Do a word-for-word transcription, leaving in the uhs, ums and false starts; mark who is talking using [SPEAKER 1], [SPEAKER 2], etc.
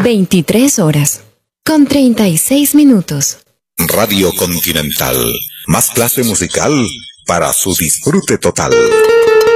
[SPEAKER 1] veintitrés horas, con treinta y seis minutos.
[SPEAKER 2] Radio Continental, más clase musical para su disfrute total.